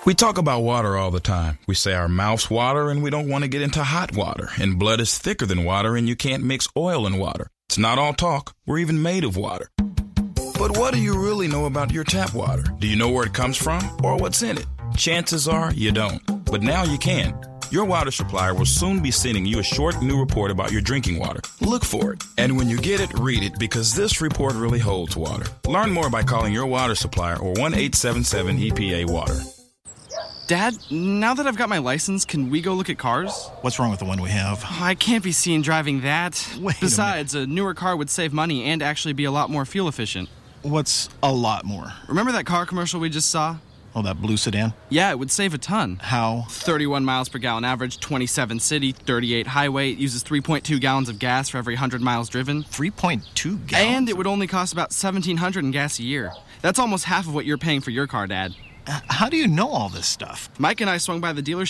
We talk about water all the time. We say our mouths water and we don't want to get into hot water. And blood is thicker than water and you can't mix oil and water. It's not all talk. We're even made of water. But what do you really know about your tap water? Do you know where it comes from or what's in it? Chances are you don't. But now you can. Your water supplier will soon be sending you a short new report about your drinking water. Look for it. And when you get it, read it, because this report really holds water. Learn more by calling your water supplier or 1-877-EPA-WATER. Dad, now that I've got my license, can we go look at cars? What's wrong with the one we have? I can't be seen driving that. Besides, a newer car would save money and actually be a lot more fuel efficient. What's a lot more? Remember that car commercial we just saw? Oh, that blue sedan? Yeah, it would save a ton. How? 31 miles per gallon average, 27 city, 38 highway. It uses 3.2 gallons of gas for every 100 miles driven. 3.2 gallons? And it would only cost about $1,700 in gas a year. That's almost half of what you're paying for your car, Dad. How do you know all this stuff? Mike and I swung by the dealership